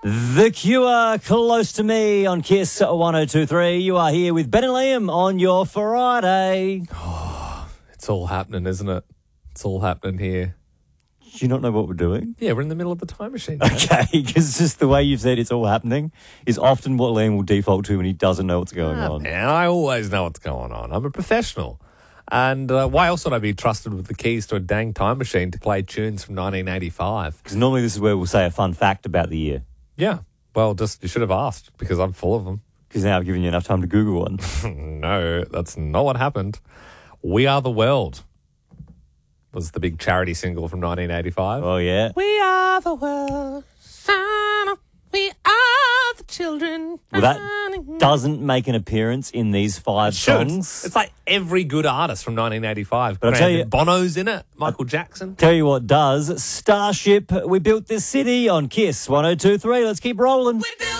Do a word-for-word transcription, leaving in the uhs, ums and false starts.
The Cure, Close to Me on Kiss one oh two three. You are here with Ben and Liam on your Friday. Oh, it's all happening, isn't it? It's all happening here. Do you not know what we're doing? Yeah, we're in the middle of the time machine. Man. Okay, because just the way you've said it's all happening is often what Liam will default to when he doesn't know what's going Ah, on. Man, I always know what's going on. I'm a professional. And uh, why else would I be trusted with the keys to a dang time machine to play tunes from nineteen eighty-five? Because normally this is where we'll say a fun fact about the year. Yeah. Well, just you should have asked because I'm full of them. Because now I've given you enough time to Google one. No, that's not what happened. We Are the World was the big charity single from nineteen eighty-five. Oh, yeah. We are the world. We are the children. Well, that doesn't make an appearance in these five Should. songs. It's like every good artist from nineteen eighty-five. But I'll tell you- Bono's in it. Michael Jackson. Tell you what does. Starship, We Built This City on Kiss one oh two three. Let's keep rolling.